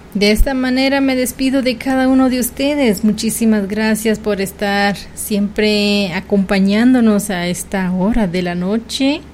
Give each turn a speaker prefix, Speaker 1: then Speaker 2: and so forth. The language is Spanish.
Speaker 1: De esta manera me despido de cada uno de ustedes. Muchísimas gracias por estar siempre acompañándonos a esta hora de la noche.